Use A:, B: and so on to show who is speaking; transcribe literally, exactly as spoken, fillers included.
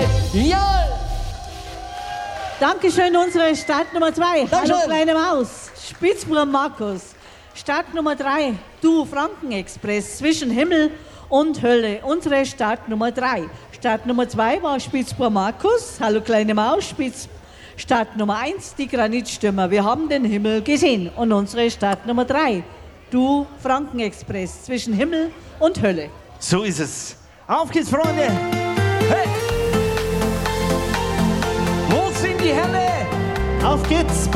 A: Ja!
B: Dankeschön, unsere Start Nummer zwei.
A: Dankeschön.
B: Hallo kleine Maus. Spitzbruder Markus. Start Nummer drei. Du Frankenexpress zwischen Himmel und Hölle. Unsere Start Nummer drei. Start Nummer zwei war Spitzbruder Markus. Hallo kleine Maus. Spitz Start Nummer eins, die Granitstürmer. Wir haben den Himmel gesehen. Und unsere Start Nummer drei. Du Frankenexpress zwischen Himmel und Hölle.
A: So ist es. Auf geht's, Freunde. Hey! Wo sind die Hände?
C: Auf geht's!